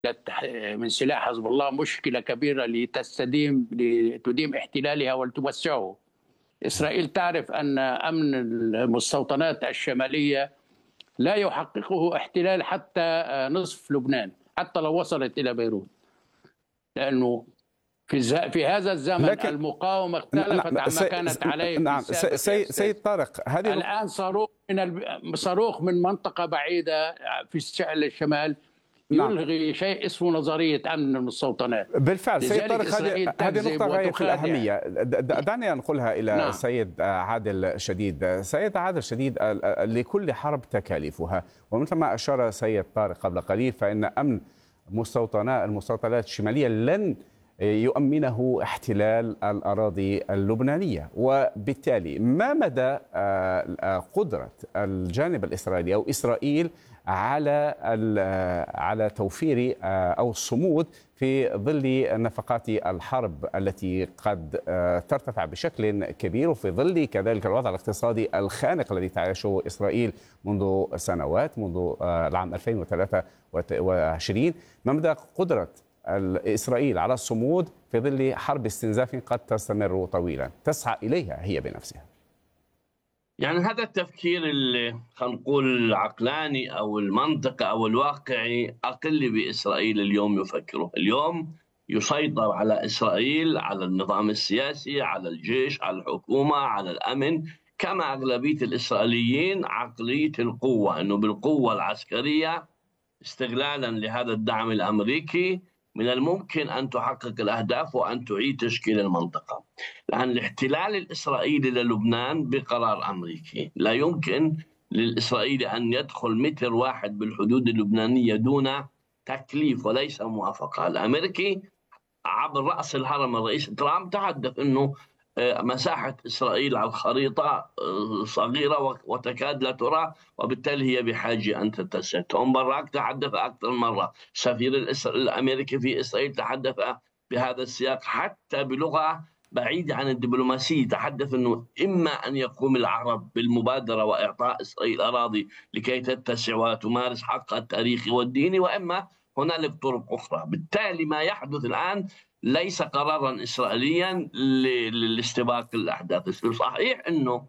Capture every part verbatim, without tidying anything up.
من سلاح حزب الله مشكلة كبيرة لتستديم لتديم احتلالها ولتوسعه. إسرائيل تعرف أن أمن المستوطنات الشمالية لا يحققه احتلال حتى نصف لبنان، حتى لو وصلت إلى بيروت، لأنه في في هذا الزمن لكن المقاومة اختلفت نعم عما كانت عليه في نعم السابق. سيد, سيد طارق، هذه الآن صاروخ من صاروخ من منطقة بعيدة في الشمال يلغي نعم. شيء اسمه نظرية أمن المستوطنات. بالفعل سيد طارق، هذه هذه نقطة غاية في الأهمية. دعني أنقلها إلى نعم. سيد عادل شديد. سيد عادل شديد، لكل حرب تكاليفها، ومثل ما أشار سيد طارق قبل قليل فإن أمن مستوطنات المستوطنات الشمالية لن يؤمنه احتلال الأراضي اللبنانية، وبالتالي ما مدى قدرة الجانب الإسرائيلي أو إسرائيل على على توفير أو الصمود في ظل نفقات الحرب التي قد ترتفع بشكل كبير، وفي ظل كذلك الوضع الاقتصادي الخانق الذي تعيشه إسرائيل منذ سنوات، منذ العام ألفين وثلاثة وعشرين؟ ما مدى قدرة إسرائيل على الصمود في ظل حرب استنزاف قد تستمر طويلا تسعى إليها هي بنفسها؟ يعني هذا التفكير اللي خلينا نقول العقلاني أو المنطقي أو الواقعي أقل بإسرائيل اليوم يفكره. اليوم يسيطر على إسرائيل، على النظام السياسي، على الجيش، على الحكومة، على الأمن، كما أغلبية الإسرائيليين عقلية القوة، أنه بالقوة العسكرية استغلالا لهذا الدعم الأمريكي من الممكن أن تحقق الأهداف وأن تعيد تشكيل المنطقة. لأن الاحتلال الإسرائيلي للبنان بقرار أمريكي، لا يمكن للإسرائيلي أن يدخل متر واحد بالحدود اللبنانية دون تكليف وليس موافقة. الأمريكي عبر رأس الهرم الرئيس ترامب تحدث أنه مساحة إسرائيل على الخريطة صغيرة وتكاد لا ترى، وبالتالي هي بحاجة أن تتسع. توم باراك تحدث أكثر مرة، سفير الأمريكي في إسرائيل تحدث بهذا السياق حتى بلغة بعيدة عن الدبلوماسية، تحدث أنه إما أن يقوم العرب بالمبادرة وإعطاء إسرائيل أراضي لكي تتسع وتمارس حقها التاريخي والديني، وإما هنالك طرق أخرى. بالتالي ما يحدث الآن ليس قرارا إسرائيليا لاستباق الأحداث. صحيح أنه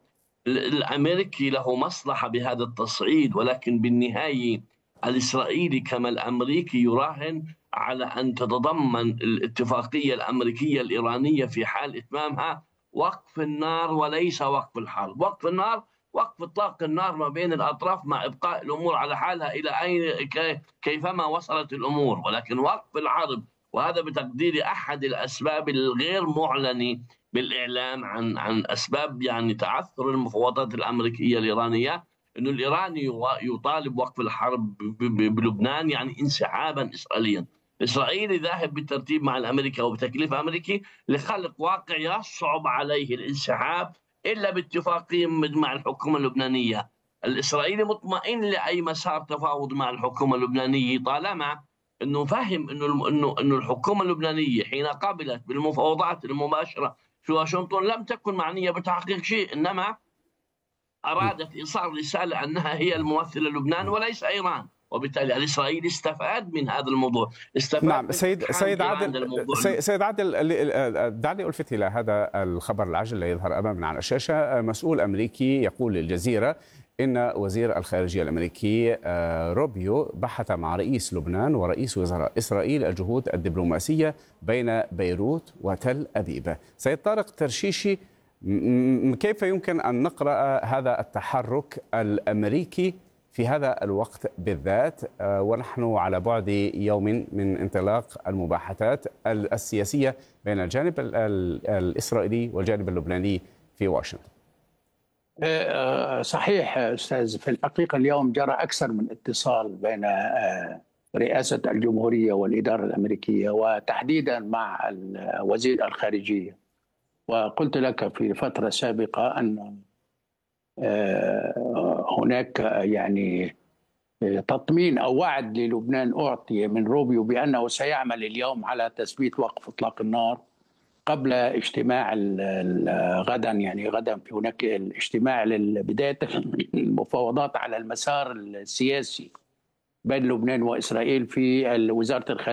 الأمريكي له مصلحة بهذا التصعيد، ولكن بالنهاية الإسرائيلي كما الأمريكي يراهن على أن تتضمن الاتفاقية الأمريكية الإيرانية في حال إتمامها وقف النار وليس وقف الحرب. وقف النار وقف إطلاق النار ما بين الأطراف مع إبقاء الأمور على حالها إلى أين كيفما وصلت الأمور، ولكن وقف الحرب، وهذا بتقدير أحد الأسباب الغير معلنة بالإعلام عن عن أسباب يعني تعثر المفاوضات الأمريكية الإيرانية، إنه الإيراني يطالب وقف الحرب بلبنان يعني انسحابا إسرائيليا. الإسرائيلي ذاهب بالترتيب مع الأمريكا وبتكليف أمريكي لخلق واقع يصعب عليه الانسحاب إلا باتفاقية مع الحكومة اللبنانية. الإسرائيلي مطمئن لأي مسار تفاوض مع الحكومة اللبنانية طالما انه فهم انه انه انه الحكومه اللبنانيه حين قبلت بالمفاوضات المباشره في واشنطن لم تكن معنيه بتحقيق شيء، انما ارادت ايصال رساله انها هي الممثله لبنان وليس ايران، وبالتالي الاسرائيلي استفاد من هذا الموضوع. استفاد نعم سيد سيد عادل سيد عادل دعني الفت الى هذا الخبر العاجل الذي يظهر امامنا على الشاشه. مسؤول امريكي يقول للجزيره إن وزير الخارجية الأمريكي روبيو بحث مع رئيس لبنان ورئيس وزراء إسرائيل الجهود الدبلوماسية بين بيروت وتل أبيب. سيد طارق ترشيشي، كيف يمكن أن نقرأ هذا التحرك الأمريكي في هذا الوقت بالذات ونحن على بعد يوم من انطلاق المباحثات السياسية بين الجانب الإسرائيلي والجانب اللبناني في واشنطن؟ صحيح أستاذ، في الحقيقة اليوم جرى أكثر من اتصال بين رئاسة الجمهورية والإدارة الأمريكية وتحديدا مع وزير الخارجية، وقلت لك في فترة سابقة أن هناك يعني تطمين أو وعد للبنان أعطي من روبيو بأنه سيعمل اليوم على تثبيت وقف إطلاق النار قبل اجتماع غدا، يعني غدا في هناك الاجتماع لبداية المفاوضات على المسار السياسي بين لبنان وإسرائيل في وزارة الخارجية